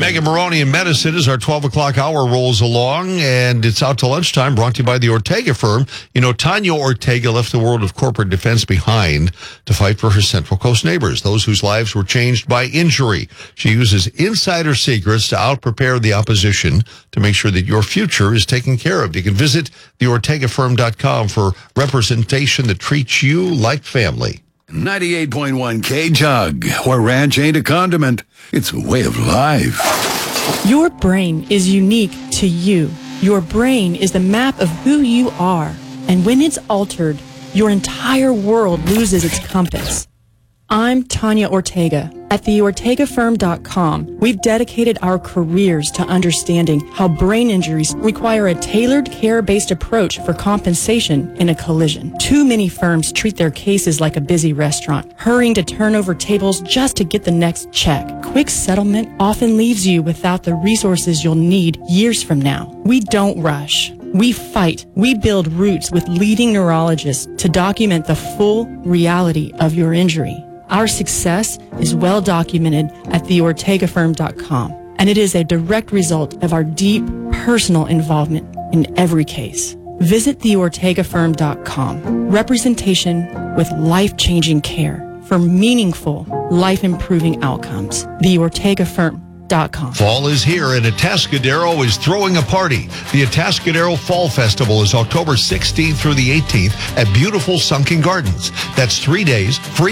Megan Maroney in Medicine as our 12 o'clock hour rolls along, and it's out to lunchtime, brought to you by the Ortega firm. You know, Tanya Ortega left the world of corporate defense behind to fight for her Central Coast neighbors, those whose lives were changed by injury. She uses insider secrets to out-prepare the opposition to make sure that your future is taken care of. You can visit theortegafirm.com for representation that treats you like family. 98.1 K-Jug, where ranch ain't a condiment, it's a way of life. Your brain is unique to you. Your brain is the map of who you are. And when it's altered, your entire world loses its compass. I'm Tanya Ortega. At theortegafirm.com, we've dedicated our careers to understanding how brain injuries require a tailored care-based approach for compensation in a collision. Too many firms treat their cases like a busy restaurant, hurrying to turn over tables just to get the next check. Quick settlement often leaves you without the resources you'll need years from now. We don't rush. We fight. We build routes with leading neurologists to document the full reality of your injury. Our success is well documented at theortegafirm.com, and it is a direct result of our deep personal involvement in every case. Visit theortegafirm.com. Representation with life-changing care for meaningful, life-improving outcomes. theortegafirm.com. Fall is here, and Atascadero is throwing a party. The Atascadero Fall Festival is October 16th through the 18th at beautiful Sunken Gardens. That's 3 days, free